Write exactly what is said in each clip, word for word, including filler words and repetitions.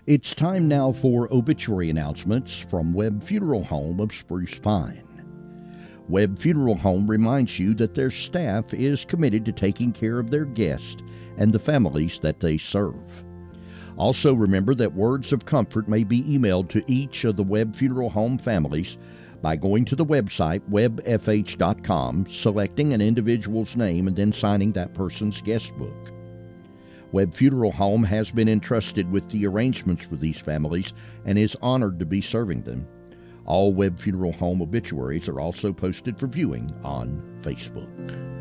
It's time now for obituary announcements from Webb Funeral Home of Spruce Pine. Webb Funeral Home reminds you that their staff is committed to taking care of their guests and the families that they serve. Also remember that words of comfort may be emailed to each of the Webb Funeral Home families by going to the website webb f h dot com, selecting an individual's name, and then signing that person's guest book. Webb Funeral Home has been entrusted with the arrangements for these families and is honored to be serving them. All Webb Funeral Home obituaries are also posted for viewing on Facebook.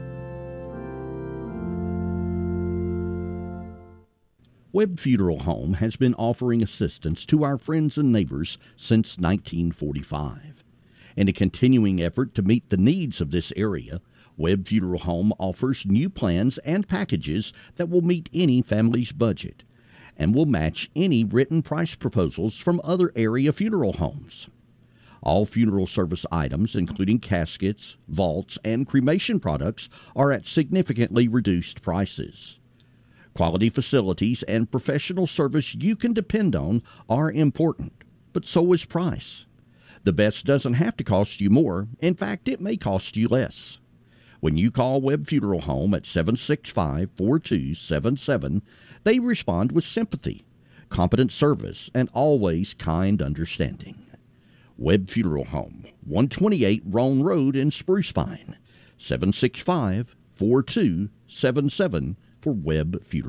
Webb Funeral Home has been offering assistance to our friends and neighbors since nineteen forty-five. In a continuing effort to meet the needs of this area, Webb Funeral Home offers new plans and packages that will meet any family's budget and will match any written price proposals from other area funeral homes. All funeral service items, including caskets, vaults, and cremation products, are at significantly reduced prices. Quality facilities and professional service you can depend on are important, but so is price. The best doesn't have to cost you more. In fact, it may cost you less. When you call Webb Funeral Home at seven six five, four two seven seven, they respond with sympathy, competent service, and always kind understanding. Webb Funeral Home, one twenty-eight Roan Road in Spruce Pine, seven six five, four two seven seven for Webb Funeral.